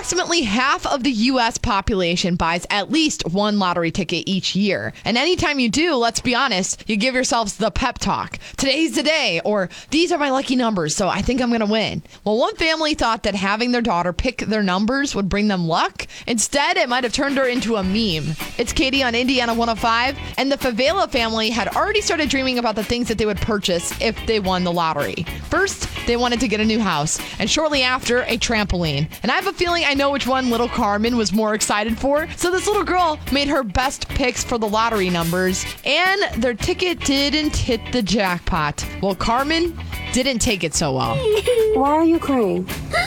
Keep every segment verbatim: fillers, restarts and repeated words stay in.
Approximately half of the U S population buys at least one lottery ticket each year. And anytime you do, let's be honest, you give yourselves the pep talk. Today's the day, or these are my lucky numbers, so I think I'm going to win. Well, one family thought that having their daughter pick their numbers would bring them luck. Instead, it might have turned her into a meme. It's Katie on Indiana one oh five, and the Favela family had already started dreaming about the things that they would purchase if they won the lottery. First, they wanted to get a new house, and shortly after, a trampoline. And I have a feeling I know which one little Carmen was more excited for. So this little girl made her best picks for the lottery numbers, and their ticket didn't hit the jackpot. Well, Carmen didn't take it so well. Why are you crying?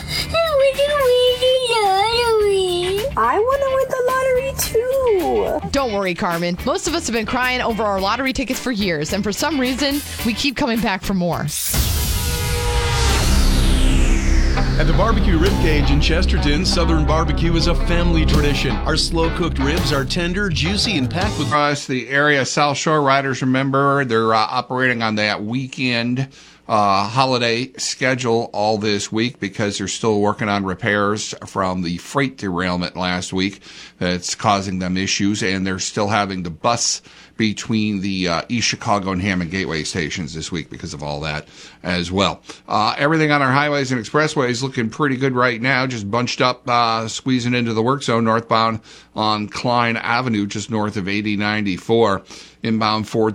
I want to win the lottery too. Don't worry, Carmen. Most of us have been crying over our lottery tickets for years, and for some reason, we keep coming back for more. At the Barbecue Ribcage in Chesterton, Southern barbecue is a family tradition. Our slow-cooked ribs are tender, juicy, and packed with... Us, the area South Shore Riders, remember, they're uh, operating on that weekend uh, holiday schedule all this week because they're still working on repairs from the freight derailment last week that's causing them issues, and they're still having the bus between the uh, East Chicago and Hammond Gateway stations this week because of all that as well. Uh, everything on our highways and expressways looking pretty good right now, just bunched up, uh, squeezing into the work zone northbound on Klein Avenue, just north of eighty ninety-four. Inbound four